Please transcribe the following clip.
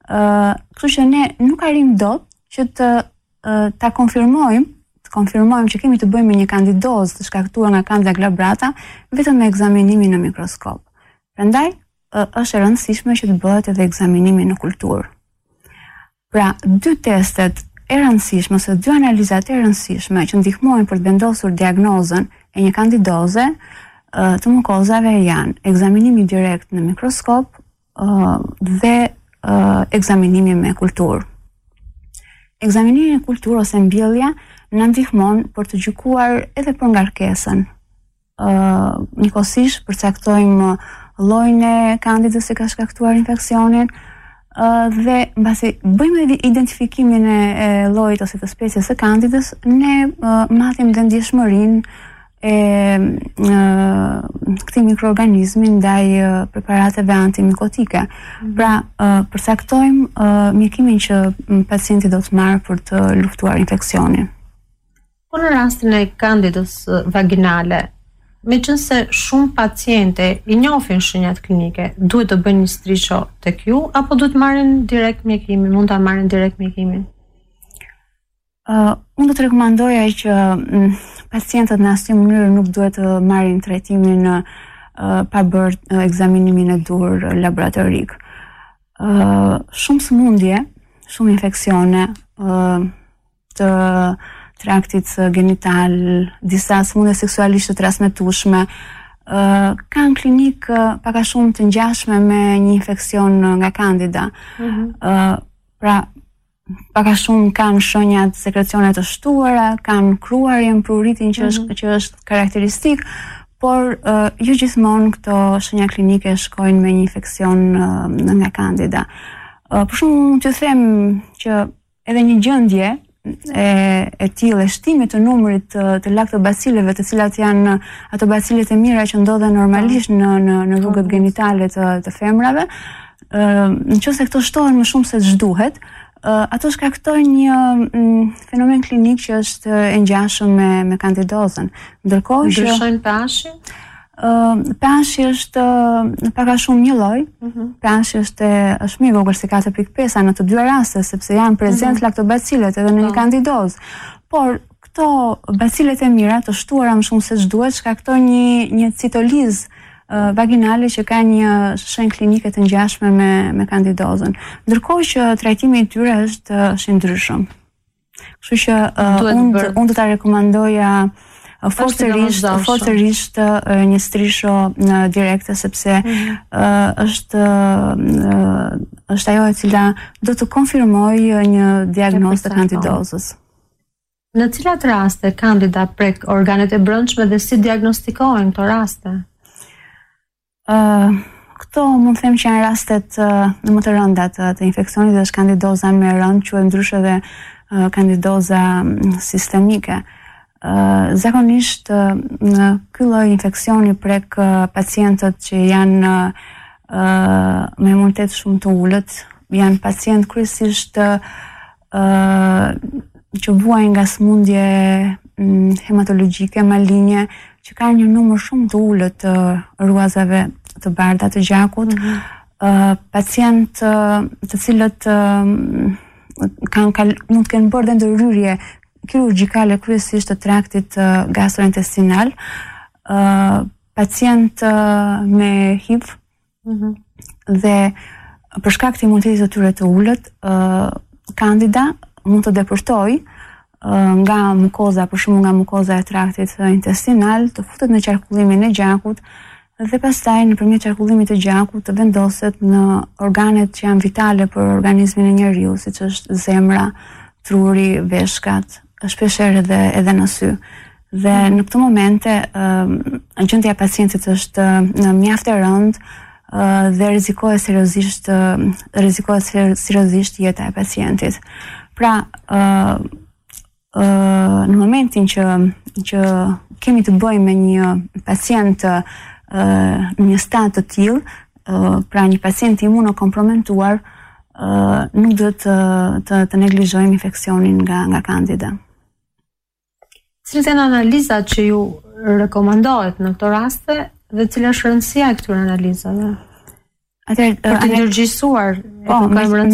Kështu që ne nuk arrim dot që ta konfirmojmë që kemi të bëjmë me një kandidozë të shkaktuar nga Candida glabrata vetëm me ekzaminimin në mikroskop. Prandaj është e rëndësishme që të bëhet edhe ekzaminimi në kulturë. Pra, dy testet e rëndësishme ose dy analizat e rëndësishme që ndihmojnë për të vendosur diagnozën e një kandidoze të mukozave janë ekzaminimi direkt në mikroskop dhe ekzaminimi me kulturë. Ekzaminimi me kulturë ose mbjellja na ndihmon për të gjykuar edhe për ngarkesën. Njëkohësisht përcaktojmë llojin e kandidës që ka shkaktuar infeksionin dhe mbasi bëjmë identifikimin e llojit ose të species së kandidës, ne matim dhe ndjeshmërinë e këtij mikroorganizmi ndaj preparateve antimikotike. Pra, përcaktojmë mjekimin që pacienti do të marrë për të luftuar infeksionin. Po në rastin e kandidës vaginale, meqense shumë paciente i njohin shenjat klinike, duhet të bëjnë një strisho tek ju apo duhet marrin direkt mjekimin, mund ta marrin direkt mjekimin? Unë do të rekomandoja që pacientët në asnjë mënyrë nuk duhet të marrin trajtimin pa bërë ekzaminimin e duhur laboratorik. Shumë sëmundje, shumë infeksione të traktit genital, disa sëmundje seksualisht të transmetueshme, kanë klinik pak a shumë të ngjashme me një infeksion nga Candida. Pra, pak a shumë kanë shenjat sekrecione të shtuara, kanë kruarjen, pruritin që është karakteristik, por jo gjithmonë këto shenja klinike shkojnë me një infeksion nga Candida. Për shembull, t'ju them që edhe një gjendje e tillë, shtimit të numrit të laktobacileve, të cilat janë ato bacilet e mira që ndodhen normalisht në rrugët genitale të femrave, nëse këto shtohen më shumë se ç'duhet, ato shkaktojnë një fenomen klinik që është e ngjashëm me kandidozën. Ndërkohë që ndryshojnë pH-in? pH-i është pak a shumë një lloj. pH-i është më i vogël se 4.5 në të dy rastet, sepse janë prezent laktobacilet edhe në një kandidozë. Por këto bacilet e mira të shtuara më shumë se ç'duhet shkaktojnë një citolizë vaginale që ka një shenjë klinike të ngjashme me kandidozën. Ndërkohë që trajtimi i tyre është i ndryshëm. Kështu që unë do ta rekomandoja fortërisht një strisho direkte, sepse është ajo e cila do të konfirmojë një diagnozë të kandidozës. Në cilat raste Candida prek organet e brendshme dhe si diagnostikohen këto raste? Këto mund të them që janë rastet më të rënda të infeksionit dhe është kandidoza më e rëndë, quhet ndryshe dhe kandidoza sistemike. Zakonisht ky lloj infeksioni prek pacientët që janë me imunitet shumë të ulët, janë pacientë kryesisht që vuajnë nga sëmundje hematologjike, maligne, që kanë një numër shumë të ulët të ruazave të bardha të gjakut, pacientë të cilët mund të kenë bërë dhe ndërhyrje kirurgjikale kryesisht të traktit gastrointestinal, pacientë me HIV dhe për shkak të imunitetit të tyre të ulët, Candida mund të depërtojë nga mukoza, për shembull nga mukoza e traktit intestinal, të futet në qarkullimin e gjakut dhe pastaj nëpërmjet qarkullimit të gjakut të vendoset në organet që janë vitale për organizmin e njeriu, siç është zemra, truri, veshkat, shpeshherë edhe në sy. Dhe në këtë momente gjendja e pacientit është mjaft e rëndë dhe rrezikohet seriozisht jeta e pacientit. Pra, në momentin që kemi të bëjmë me një pacient në një stad të tillë, pra një pacient imunokomprometuar, nuk duhet të neglizhojmë infeksionin nga Candida. Cilat janë analizat që ju rekomandohet në këto raste dhe cila është rëndësia e këtyre analizave? Për të ndërgjegjësuar